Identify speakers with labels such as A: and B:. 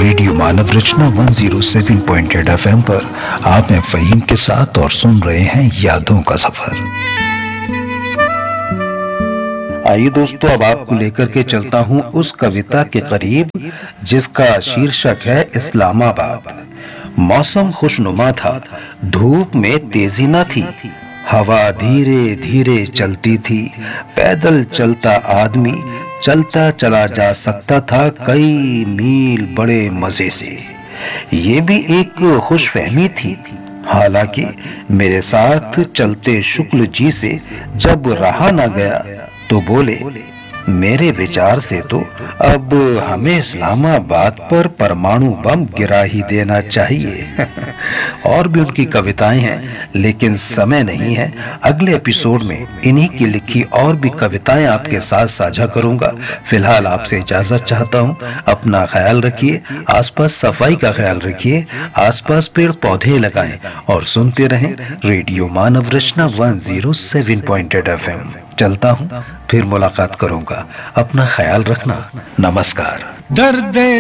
A: Radio मानव रचना 107.8 FM पर आप हैं फ़हीम के साथ और सुन रहे हैं यादों का सफर। आइए दोस्तों, अब आपको लेकर के चलता हूं उस कविता के करीब जिसका शीर्षक है इस्लामाबाद। मौसम खुशनुमा था, धूप में तेजी न थी, हवा धीरे धीरे चलती थी, पैदल चलता आदमी चलता चला जा सकता था कई मील बड़े मजे से। ये भी एक खुशफहमी थी। हालांकि मेरे साथ चलते शुक्ल जी से जब रहा न गया तो बोले, मेरे विचार से तो अब हमें इस्लामाबाद पर परमाणु बम गिरा ही देना चाहिए। और भी उनकी कविताएं हैं, लेकिन समय नहीं है। अगले एपिसोड में इन्हीं की लिखी और भी कविताएं आपके साथ साझा करूंगा। फिलहाल आपसे इजाजत चाहता हूं। अपना ख्याल रखिए, आसपास सफाई का ख्याल रखिए, आसपास पेड़ पौधे लगाएं और सुनते रहें रेडियो मानव रचना 107.8 FM। चलता हूं, फिर मुलाकात करूंगा। अपना ख्याल रखना। नमस्कार।
B: दर्द